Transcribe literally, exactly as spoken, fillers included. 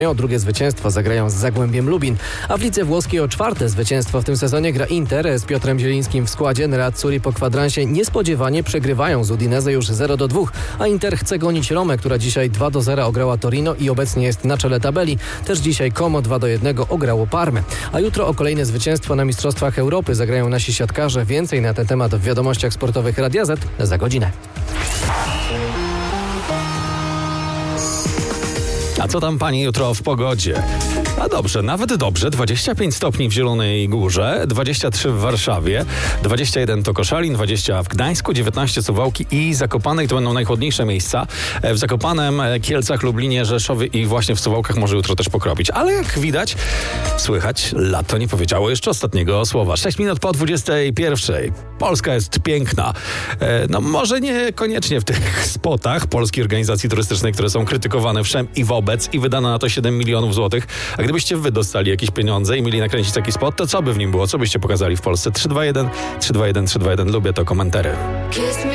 O drugie zwycięstwo zagrają z Zagłębiem Lubin, a w lidze włoskiej o czwarte zwycięstwo w tym sezonie gra Inter z Piotrem Zielińskim w składzie. Nerazzurri po kwadransie niespodziewanie przegrywają z Udinese już zero do dwóch, a Inter chce gonić Romę, która dzisiaj dwa do zera ograła Torino i obecnie jest na czele tabeli. Też dzisiaj Como dwa do jednego ograło Parmę. A jutro o kolejne zwycięstwo na Mistrzostwach Europy zagrają nasi siatkarze. Więcej na ten temat w wiadomościach sportowych Radia Z za godzinę. A co tam pani jutro w pogodzie? A dobrze, nawet dobrze. dwadzieścia pięć stopni w Zielonej Górze, dwadzieścia trzy w Warszawie, dwadzieścia jeden to Koszalin, dwadzieścia w Gdańsku, dziewiętnaście Suwałki i Zakopanej. To będą najchłodniejsze miejsca. W Zakopanem, Kielcach, Lublinie, Rzeszowie i właśnie w Suwałkach może jutro też pokropić. Ale jak widać, słychać, lato nie powiedziało jeszcze ostatniego słowa. sześć minut po dwudziestej pierwszej. Polska jest piękna. No może niekoniecznie w tych spotach Polskiej Organizacji Turystycznej, które są krytykowane wszem i wobec i wydano na to siedem milionów złotych. A gdybyście wy dostali jakieś pieniądze i mieli nakręcić taki spot, to co by w nim było? Co byście pokazali w Polsce? trzy dwa jeden, trzy dwa jeden, trzy dwa jeden. Lubię to komentary.